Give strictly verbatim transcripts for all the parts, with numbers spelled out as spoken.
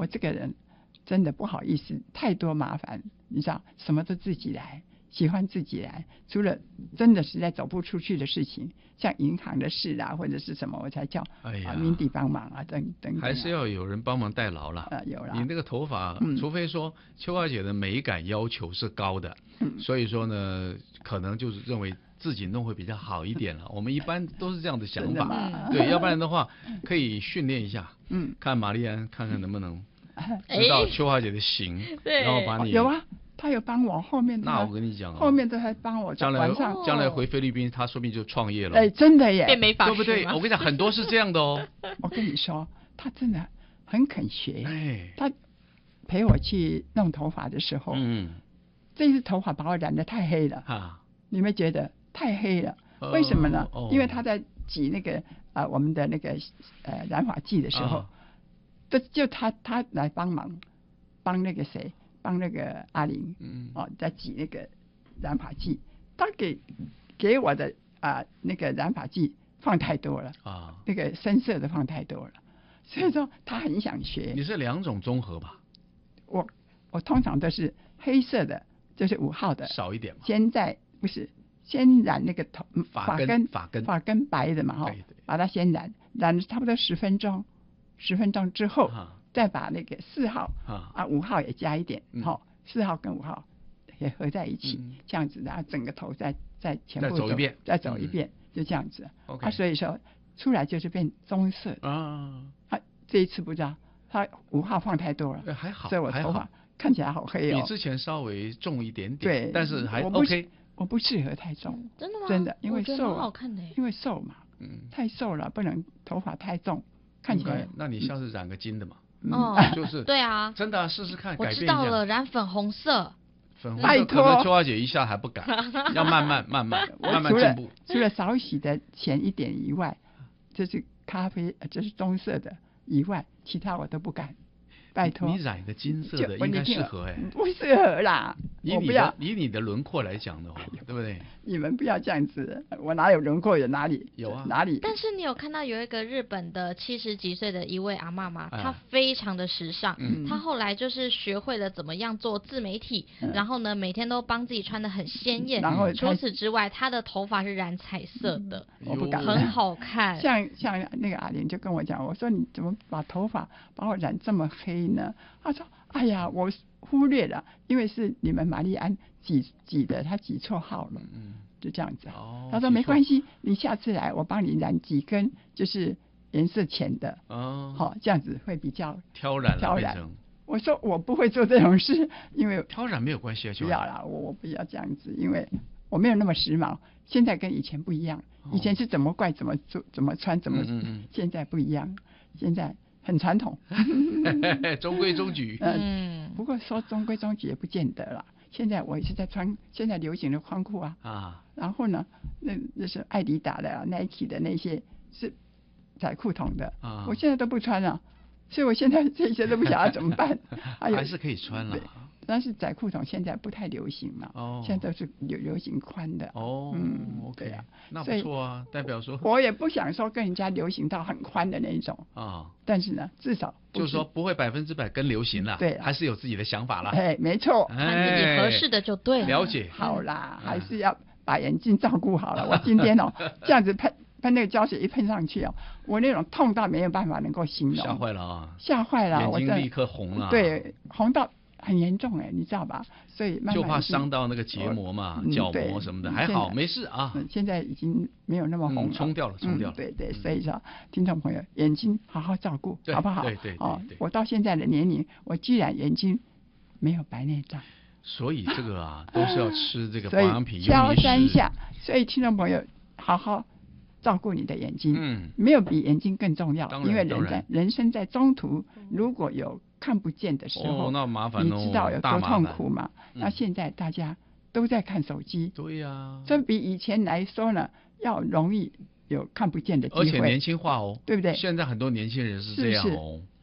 我这个人真的不好意思，太多麻烦，你知道，什么都自己来，喜欢自己来，除了真的实在走不出去的事情，像银行的事啊，或者是什么，我才叫哎呀啊明迪帮忙啊，等等、啊。 还是要有人帮忙代劳啦。 呃，有啦。 你那个头发， 嗯、 除非说秋华姐的美感要求是高的，嗯、所以说呢，可能就是认为自己弄会比较好一点了。我们一般都是这样的想法，对，要不然的话可以训练一下，嗯，看玛丽安看看能不能知道秋华姐的型， 欸、 然后把你、 哦、有啊。他有帮我，后面那我跟你讲、哦， 后面都还帮我。 将来晚上将来回菲律宾，他说不定就创业了。 哎，真的耶， 变美发师， 对不对？我跟你讲，很多是这样的哦。 我跟你说，他真的很肯学。 哎， 他陪我去弄头发的时候，嗯，这次头发把我染得太黑了啊！你们觉得太黑了？呃、为什么呢？哦、因为他在挤那个啊、呃、我们的那个呃染发剂的时候，这、啊、就他他来帮忙，帮那个谁。帮那个阿玲，嗯，哦，在挤那个染发剂，他给给我的啊、呃、那个染发剂放太多了啊，那个深色的放太多了，所以说他很想学。 你是两种综合吧？ 我我通常都是黑色的，就是五号的少一点嘛。 先在不是先染那个头发根发根发根白的嘛哈，把它先染染差不多十分钟，十分钟之后。啊再把那个四号啊啊五号也加一点，好、嗯，四号跟五号也合在一起，嗯、这样子，然后整个头再再全部再走一遍， 再走一遍，嗯、就这样子。 OK，、 啊，所以说出来就是变棕色啊。啊，这一次不知道他五号放太多了， 还好， 所以我头发看起来好黑哦。 比之前稍微重一点点， 对， 但是还 OK。我不适合太重， 真的吗？ 真的，因为瘦， 好看的， 因为瘦嘛，嗯，太瘦了，不能头发太重，看起来。 那你下次染个金的嘛。 哦， 就是对啊， 真的、啊、试试看， 我知道了，染粉红色。 粉红色可能秋华姐一下还不敢，要慢慢慢慢慢慢进步。 除了少洗的浅一点以外，就是咖啡，就是棕色的以外，其他我都不敢。拜托， 你染个金色的应该适合哎、欸， 不适合啦。 以你的以你的轮廓来讲的话，对不对？ 你们不要这样子，我哪有轮廓有哪里有啊哪里？ 但是你有看到有一个日本的七十几岁的一位阿嬷吗？她非常的时尚，嗯、她后来就是学会了怎么样做自媒体，嗯、然后呢每天都帮自己穿得很鲜艳。然后除此之外，她的头发是染彩色的， 我不敢， 很好看。 像像那个阿玲就跟我讲，我说你怎么把头发把我染这么黑呢？他说：“哎呀，我忽略了，因为是你们玛丽安挤挤的，他挤错号了，嗯，就这样子。哦、他说没关系，你下次来，我帮你染几根，就是颜色浅的，哦，好、哦，这样子会比较挑染挑染。我说我不会做这种事，因为挑染没有关系啊， 不要啦，我我不要这样子，因为我没有那么时髦，现在跟以前不一样，以前是怎么怪怎么做怎么穿怎么，嗯嗯现在不一样，现在。”很传统， 中规中矩。 嗯，不过说中规中矩也不见得啦。现在我也是在穿现在流行的宽裤啊，啊，然后呢，那那是艾迪达的、啊、Nike 的那些是窄裤筒的，啊，我现在都不穿了，所以我现在这些都不晓得怎么办。 还, 还是可以穿了。 但是窄裤筒现在不太流行嘛，哦，现在都是流流行宽的。 哦，嗯 ，OK 对啊，那不错啊，代表说我也不想说跟人家流行到很宽的那一种啊，哦，但是呢，至少就是说不会百分之百跟流行了， 对， 还是有自己的想法了。 哎，没错， 看自己合适的就对了。 了解， 好啦，还是要把眼睛照顾好了。我今天哦，这样子喷喷那个胶水一喷上去哦，我那种痛到没有办法能够形容， 吓坏了啊， 吓坏了， 眼睛立刻红了， 对，红到。很严重哎，你知道吧？所以慢慢就怕伤到那个结膜嘛，角膜什么的，还好没事啊。 现在已经没有那么红了， 冲掉了，冲掉了。 对对，所以说听众朋友眼睛好好照顾，好不好？ 对对对。 我到现在的年龄，我居然眼睛没有白内障。 所以这个啊，都是要吃这个保养品。 挑三下，所以听众朋友好好照顾你的眼睛，嗯，没有比眼睛更重要，因为人在人生在中途如果有看不见的时候， 哦，那麻烦哦，你知道有多痛苦吗？嗯，那现在大家都在看手机， 对呀，啊， 这比以前来说呢，要容易有看不见的机会， 而且年轻化哦， 对不对？ 现在很多年轻人是这样哦，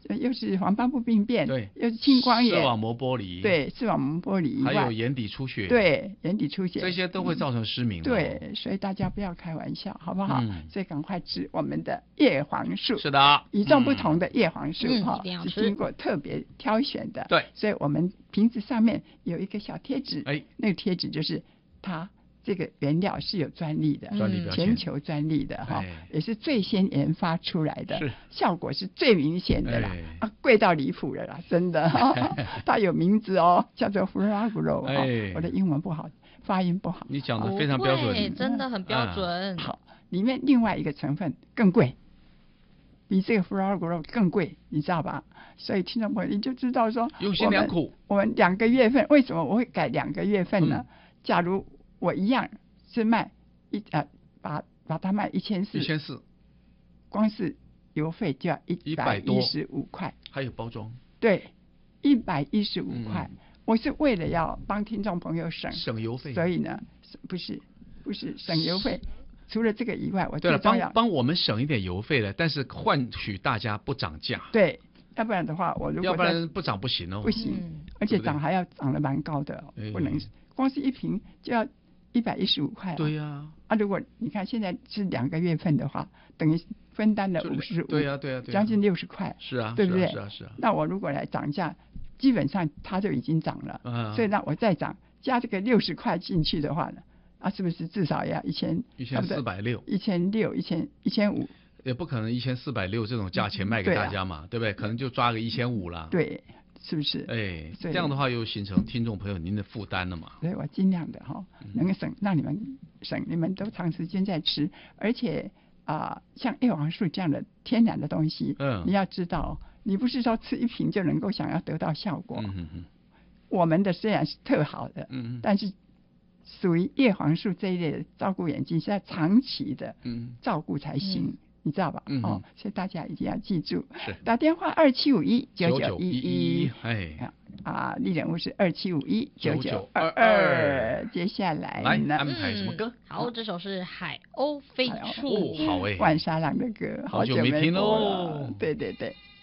又是黄斑部病变， 对， 又是青光眼， 视网膜剥离， 对，视网膜剥离以外， 还有眼底出血， 对，眼底出血， 这些都会造成失明、哦嗯。 对，所以大家不要开玩笑，好不好？嗯、所以赶快吃我们的叶黄素。 是的， 与众不同的叶黄素哈、 嗯哦，是经过特别挑选的。 对， 所以我们瓶子上面有一个小贴纸， 哎， 那个贴纸就是它。这个原料是有专利的， 专利标签全球专利的哈、哎，也是最先研发出来的， 是效果是最明显的啦， 哎、 啊，贵到离谱了啦，真的，它有名字哦，叫做 Fragro，、哎、我的英文不好，发音不好， 你讲的非常标准， 真的很标准、 嗯。好，里面另外一个成分更贵，比这个 Fragro 更贵，你知道吧？所以听众朋友你就知道说， 用心良苦， 我们两个月份为什么我会改两个月份呢？嗯、假如我一样是卖一呃，把把它卖一千四， 一千四， 光是邮费就要一百一十五块， 还有包装， 对，一百一十五块。我是为了要帮听众朋友省省邮费， 所以呢，不是不是省邮费，除了这个以外，我对了，帮帮我们省一点邮费了，但是换取大家不涨价， 对，要不然的话，我如果要不然不涨不行哦， 不行，嗯、而且涨还要涨得蛮高的、哦对对，不能光是一瓶就要。一百一十五块， 对呀、啊， 啊，如果你看现在是两个月份的话，等于分担了五十五， 对呀、啊、对呀、啊， 将近六十块， 是啊， 对不对？ 是啊是啊，是啊。 那我如果来涨价，基本上它就已经涨了，啊、所以那我再涨加这个六十块进去的话呢，啊，是不是至少要一千一千四百六， 一千六一千一千五？ 也不可能一千四百六这种价钱卖给大家嘛， 对,、啊、对不对？可能就抓个一千五啦。 对。是不是？ 哎，这样的话又形成听众朋友您的负担了嘛？ 所以我尽量的哈、哦，能省让你们省，你们都长时间在吃，而且啊、呃，像叶黄素这样的天然的东西，嗯，你要知道，你不是说吃一瓶就能够想要得到效果。嗯哼哼，我们的虽然是特好的，嗯，但是属于叶黄素这一类的照顾眼睛是要长期的照顾才行。嗯你知道吧？嗯、哦，所以大家一定要记住， 是打电话二七五一九九一一，哎， 啊，丽人物是二七五一九九二二。接下来来安排什么歌？ 嗯、好，这首是《海鸥飞处》， 哦，好哎， 万沙郎的歌， 好久没听喽。 对对对。